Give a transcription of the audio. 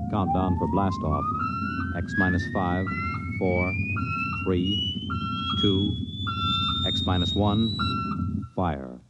Countdown for blast off. X minus 5, 4, 3, 2, X minus 1, fire.